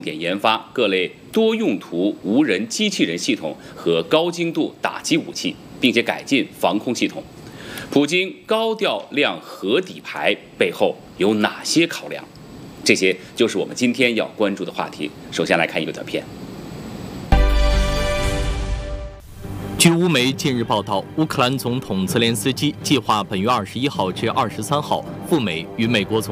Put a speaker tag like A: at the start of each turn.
A: 点研发各类多用途无人机器人系统和高精度打击武器，并且改进防空系统。普京高调亮核底牌背后有哪些考量？这些就是我们今天要关注的话题。首先来看一个短片。
B: 据乌媒近日报道，乌克兰总统泽连斯基计划本月21号至23号赴美与美国总